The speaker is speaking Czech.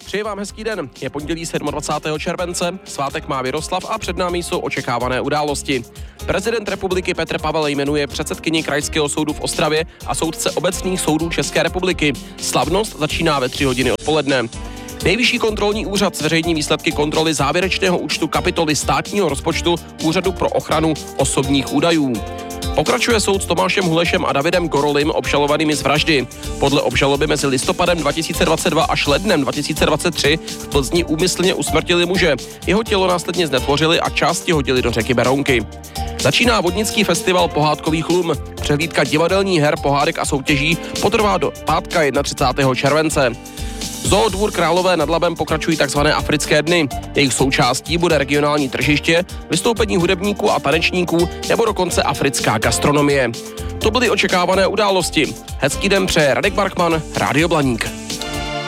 Přeji vám hezký den. Je pondělí 27. července, svátek má Miroslav a před námi jsou očekávané události. Prezident republiky Petr Pavel jmenuje předsedkyni Krajského soudu v Ostravě a soudce obecných soudů České republiky. Slavnost začíná ve 3 hodiny odpoledne. Nejvyšší kontrolní úřad zveřejní výsledky kontroly závěrečného účtu kapitoly státního rozpočtu Úřadu pro ochranu osobních údajů. Pokračuje soud s Tomášem Hulešem a Davidem Gorolim obžalovanými z vraždy. Podle obžaloby mezi listopadem 2022 až lednem 2023 v Plzni úmyslně usmrtili muže. Jeho tělo následně znetvořili a části hodili do řeky Berounky. Začíná vodnický festival Pohádkových lum. Přehlídka divadelních her, pohádek a soutěží potrvá do pátka 31. července. Zoodvůr Králové nad Labem pokračují tzv. Africké dny. Jejich součástí bude regionální tržiště, vystoupení hudebníků a tanečníků nebo dokonce africká gastronomie. To byly očekávané události. Hezký den přeje Radek Barkman, Rádio Blaník.